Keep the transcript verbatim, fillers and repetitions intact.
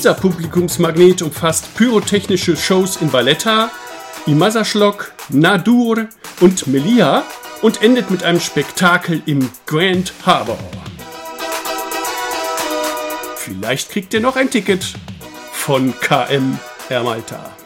Dieser Publikumsmagnet umfasst pyrotechnische Shows in Valletta, Imazaslok, Nadur und Melilla und endet mit einem Spektakel im Grand Harbor. Vielleicht kriegt ihr noch ein Ticket von K M Herr Malta.